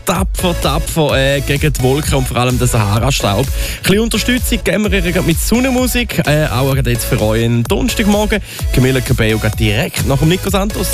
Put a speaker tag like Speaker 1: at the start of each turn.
Speaker 1: tapfer gegen die Wolken und vor allem den Sahara-Staub. Ein bisschen Unterstützung geben wir ihr mit Sonnenmusik. Auch jetzt für euch einen Donnerstagmorgen. Camila Cabello geht direkt nach dem Nico Santos.